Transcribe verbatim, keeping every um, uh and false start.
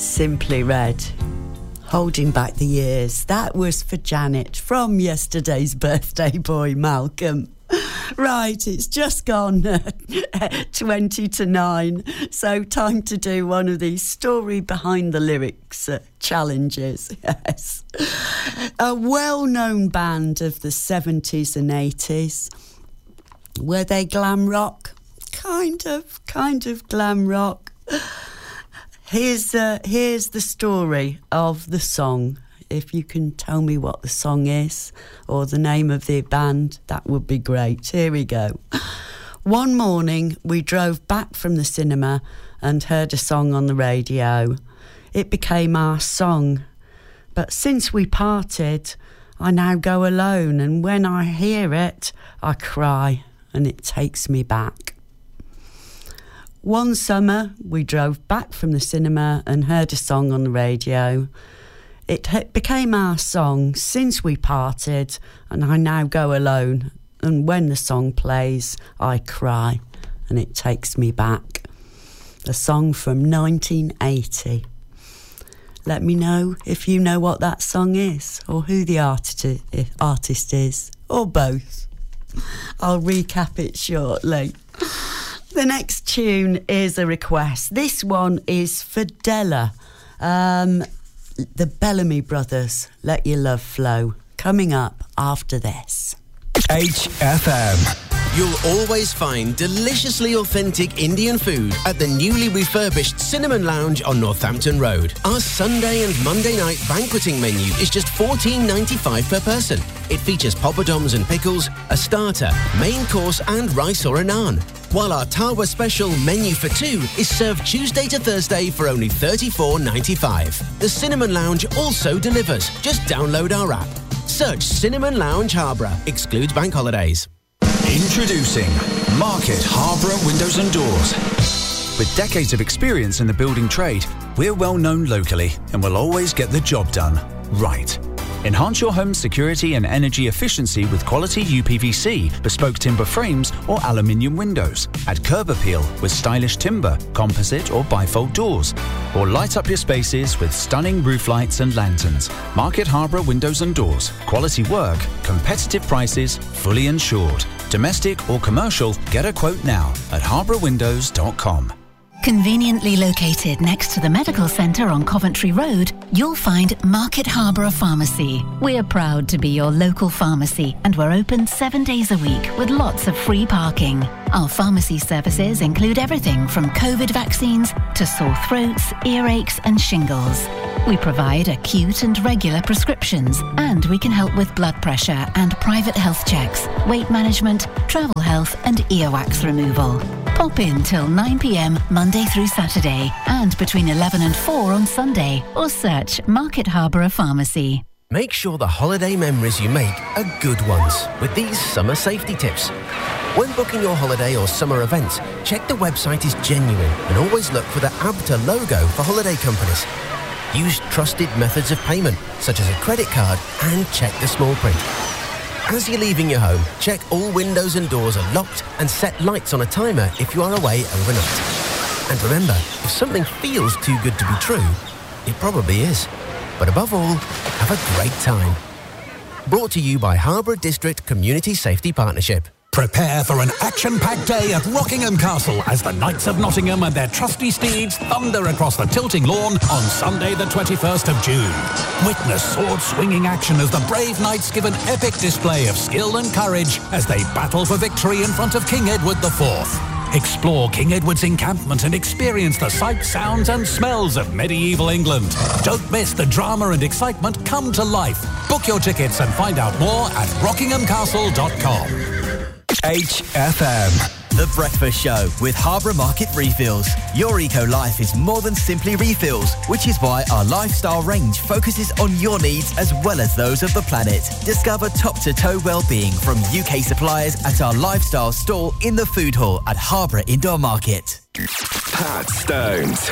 Simply Red. Holding Back the Years. That was for Janet from yesterday's birthday boy, Malcolm. Right, it's just gone uh, twenty to nine, so time to do one of these story behind the lyrics uh, challenges. Yes. A well-known band of the seventies and eighties. Were they glam rock? Kind of, kind of glam rock. Here's uh, here's the story of the song. If you can tell me what the song is or the name of the band, that would be great. Here we go. One morning, we drove back from the cinema and heard a song on the radio. It became our song. But since we parted, I now go alone, and when I hear it, I cry, and it takes me back. One summer, we drove back from the cinema and heard a song on the radio. It became our song since we parted, and I now go alone. And when the song plays, I cry, and it takes me back. A song from nineteen eighty. Let me know if you know what that song is, or who the artist artist is, or both. I'll recap it shortly. The next tune is a request. This one is for Della. Um... The Bellamy Brothers, Let Your Love Flow, coming up after this. H F M. You'll always find deliciously authentic Indian food at the newly refurbished Cinnamon Lounge on Northampton Road. Our Sunday and Monday night banqueting menu is just fourteen ninety-five per person. It features poppadoms and pickles, a starter, main course and rice or a naan. While our Tawa special menu for two is served Tuesday to Thursday for only thirty-four ninety-five. The Cinnamon Lounge also delivers. Just download our app. Search Cinnamon Lounge Harborough. Excludes bank holidays. Introducing Market Harborough Windows and Doors. With decades of experience in the building trade, we're well known locally and will always get the job done right. Enhance your home's security and energy efficiency with quality U P V C, bespoke timber frames or aluminium windows. Add curb appeal with stylish timber, composite or bifold doors. Or light up your spaces with stunning roof lights and lanterns. Market Harborough Windows and Doors. Quality work, competitive prices, fully insured. Domestic or commercial, get a quote now at harborough windows dot com. Conveniently located next to the medical centre on Coventry Road, you'll find Market Harborough Pharmacy. We're proud to be your local pharmacy, and we're open seven days a week with lots of free parking. Our pharmacy services include everything from COVID vaccines to sore throats, earaches and shingles. We provide acute and regular prescriptions, and we can help with blood pressure and private health checks, weight management, travel health and earwax removal. Pop in till nine p m Monday through Saturday and between eleven and four on Sunday, or search Market Harborough Pharmacy. Make sure the holiday memories you make are good ones with these summer safety tips. When booking your holiday or summer events, check the website is genuine and always look for the A B T A logo for holiday companies. Use trusted methods of payment, such as a credit card, and check the small print. As you're leaving your home, check all windows and doors are locked and set lights on a timer if you are away overnight. And remember, if something feels too good to be true, it probably is. But above all, have a great time. Brought to you by Harborough District Community Safety Partnership. Prepare for an action-packed day at Rockingham Castle as the Knights of Nottingham and their trusty steeds thunder across the tilting lawn on Sunday the twenty-first of June. Witness sword-swinging action as the brave knights give an epic display of skill and courage as they battle for victory in front of King Edward the fourth. Explore King Edward's encampment and experience the sights, sounds and smells of medieval England. Don't miss the drama and excitement come to life. Book your tickets and find out more at rockingham castle dot com. H F M. The Breakfast Show with Harborough Market Refills. Your eco-life is more than simply refills, which is why our lifestyle range focuses on your needs as well as those of the planet. Discover top-to-toe well-being from U K suppliers at our lifestyle store in the food hall at Harborough Indoor Market. Pat Stones.